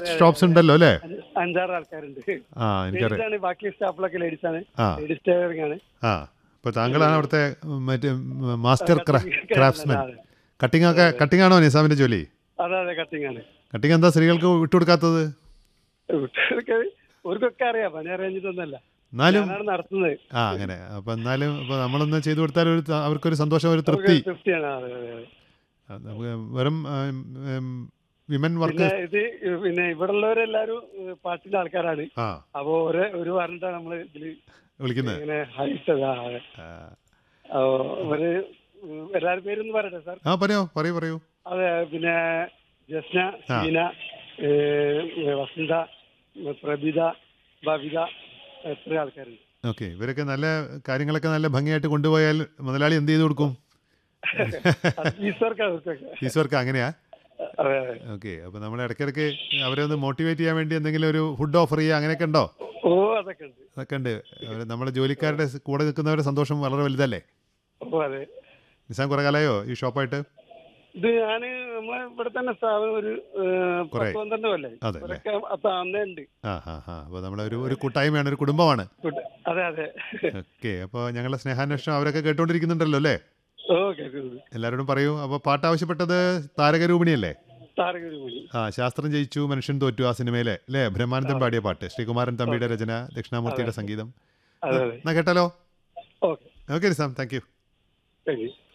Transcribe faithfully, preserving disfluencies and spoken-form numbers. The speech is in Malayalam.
സ്റ്റോപ്സ് ഉണ്ടല്ലോ അല്ലേ? അഞ്ചാറ് ആൾക്കാരുണ്ട്. ആ എനിക്കറിയാം. ലേഡീസാണ്, ബാക്കി സ്റ്റാഫിലൊക്കെ ലേഡീസ് ആണ്. ആ ലേഡീസ് ടൈലറിംഗ് ആണ്. ആ അപ്പോൾ താങ്കളാണ് അവിടുത്തെ മറ്റേ മാസ്റ്റർ ക്രാഫ്റ്റ്സ്മാൻ. കട്ടിംഗ് ഒക്കെ കട്ടിംഗ് ആണോ നിസാമിൻ്റെ ജോലി? അതെ അതെ, കട്ടിംഗ് ആണ്. കട്ടിംഗ് എന്താ സ്ത്രീകൾക്ക് വിട്ടുകൊടുക്കാത്തത്? അവർക്കൊക്കെ അറിയാം, പണി അറിയാഞ്ഞിട്ടൊന്നുമല്ല, എന്നാലും ഞാനാണ് നടത്തുന്നത്. ആ അങ്ങനെ അപ്പോൾ എന്നാലും ഇപ്പോൾ നമ്മളൊന്ന് ചെയ്തു കൊടുത്താൽ ഒരു അവർക്കൊരു സന്തോഷം, ഒരു തൃപ്തി. തൃപ്തിയാണ്. അതെ അതെ അതെ. നമുക്ക് വെറും വിമൻ വർക്ക്. പിന്നെ ഇത് പിന്നെ ഇവിടെ ഉള്ളവരെല്ലാരും പാട്ടിന്റെ ആൾക്കാരാണ്. ആ അപ്പൊ ഒരേ ഒരു പറഞ്ഞിട്ടാണ് നമ്മള് ഇതില് വിളിക്കുന്നത്. ഇങ്ങനെ ഹരിച്ചതാ. ഒരു എല്ലാവരും പേരൊന്നും പറയട്ടെ സാർ? ആ പറയോ പറയൂ പറയൂ. അതെ, പിന്നെ ജസ്ന, സീന, വസന്ത, പ്രഭിത, ബബിത, എത്ര ആൾക്കാരുണ്ട്. ഓക്കെ, ഇവരൊക്കെ നല്ല കാര്യങ്ങളൊക്കെ നല്ല ഭംഗിയായിട്ട് കൊണ്ടുപോയാൽ മുതലാളി എന്ത് ചെയ്ത് കൊടുക്കും? ഈശ്വർക്ക് അങ്ങനെയാ? ഓക്കെ, അപ്പോൾ നമ്മൾ ഇടയ്ക്കിടയ്ക്ക് അവരെ ഒന്ന് മോട്ടിവേറ്റ് ചെയ്യാൻ വേണ്ടി എന്തെങ്കിലും ഒരു ഫുഡ് ഓഫർ ചെയ്യുക, അങ്ങനെയൊക്കെ ഉണ്ടോ? ഓ അതൊക്കെ ഉണ്ട്, അതൊക്കെ ഉണ്ട്. നമ്മുടെ ജോലിക്കാരുടെ കൂടെ നിൽക്കുന്നവരുടെ സന്തോഷം വളരെ വലുതല്ലേ? നിസാം കുറെ കാലമായോ ഈ ഷോപ്പായിട്ട്? ഇത് ഞാൻ നമ്മളെ ഇവിടെ തന്നെ സ്ഥാപനം ഒരു പന്ത്രണ്ട് കൊല്ലേ അന്നേ ഉണ്ട്. ആ ഹാ ഹാ അപ്പോൾ നമ്മളെ ഒരു ഒരു കൂട്ടായ്മയാണ്, ഒരു കുടുംബമാണ്. അതെ അതെ. ഓക്കെ, അപ്പോൾ ഞങ്ങളുടെ സ്നേഹാന്വേഷണം അവരൊക്കെ കേട്ടോണ്ടിരിക്കുന്നുണ്ടല്ലോ അല്ലേ? എല്ലാവരോടും പറയൂ. അപ്പോൾ പാട്ട് ആവശ്യപ്പെട്ടത് താരകരൂപിണിയല്ലേ? ആ ശാസ്ത്രം ജയിച്ചു മനുഷ്യൻ തോറ്റു ആ സിനിമയിലെ അല്ലേ? ബ്രഹ്മാനന്ദൻ പാടിയ പാട്ട്, ശ്രീകുമാരൻ തമ്പിയുടെ രചന, ദക്ഷിണാമൂർത്തിയുടെ സംഗീതം. എന്നാ കേട്ടാലോ? Okay Nizam, thank you.